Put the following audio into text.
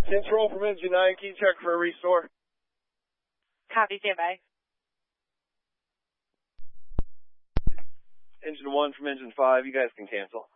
Control from engine 9, key check for a restore. Copy, stand by. Engine 1 from engine 5, you guys can cancel.